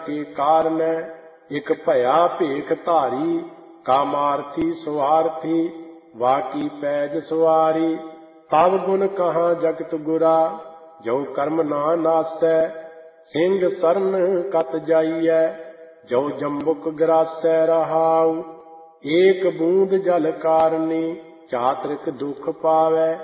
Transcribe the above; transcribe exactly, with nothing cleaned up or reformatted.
के कारण इक भया भेख धारी, कामार्थी स्वार्थी वाकी पैज सवारी। तब गुण कहाँ जगत गुरा, जो कर्म ना नासै, सिंह सरन कत जाइयै, जो जम्बुक ग्रासै रहाऊ। एक बूंद जल कारणी, चातरिक दुख पावै,